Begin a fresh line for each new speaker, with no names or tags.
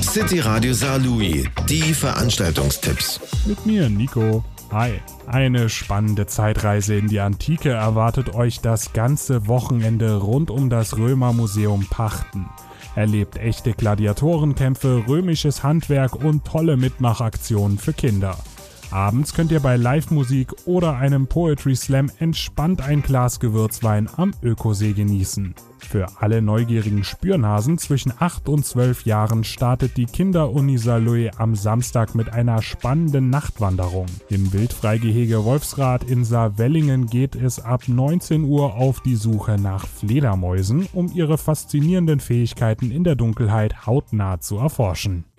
City Radio Saarlouis, die Veranstaltungstipps.
Mit mir, Nico. Hi. Eine spannende Zeitreise in die Antike erwartet euch das ganze Wochenende rund um das Römermuseum Pachten. Erlebt echte Gladiatorenkämpfe, römisches Handwerk und tolle Mitmachaktionen für Kinder. Abends könnt ihr bei Live-Musik oder einem Poetry Slam entspannt ein Glas Gewürzwein am Ökosee genießen. Für alle neugierigen Spürnasen zwischen 8 und 12 Jahren startet die Kinderuni Saarlouis am Samstag mit einer spannenden Nachtwanderung. Im Wildfreigehege Wolfsrad in Saarwellingen geht es ab 19 Uhr auf die Suche nach Fledermäusen, um ihre faszinierenden Fähigkeiten in der Dunkelheit hautnah zu erforschen.